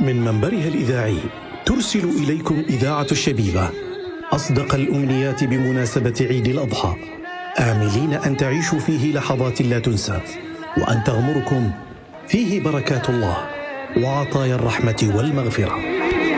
ومن منبرها الإذاعي ترسل إليكم إذاعة الشبيبة أصدق الأمنيات بمناسبة عيد الأضحى، آملين أن تعيشوا فيه لحظات لا تنسى، وأن تغمركم فيه بركات الله وعطايا الرحمة والمغفرة.